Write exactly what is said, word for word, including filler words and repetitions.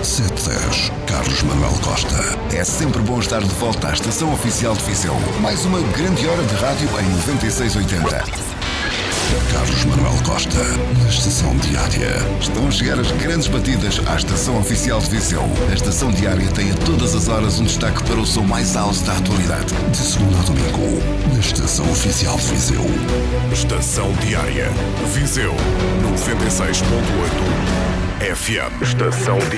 sete dez, Carlos Manuel Costa. É sempre bom estar de volta à Estação Oficial de Viseu. Mais uma grande hora de rádio em noventa e seis oitenta. Carlos Manuel Costa, na Estação Diária. Estão a chegar as grandes batidas à Estação Oficial de Viseu. A Estação Diária tem a todas as horas um destaque para o som mais house da atualidade. De segunda a domingo, na Estação Oficial de Viseu. Estação Diária, Viseu, noventa e seis ponto oito F M. Estação Diária.